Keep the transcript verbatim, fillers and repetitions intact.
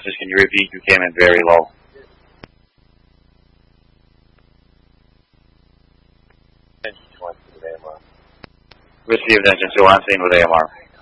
Just can you repeat? You came in very low. Received engine two on scene with A M R.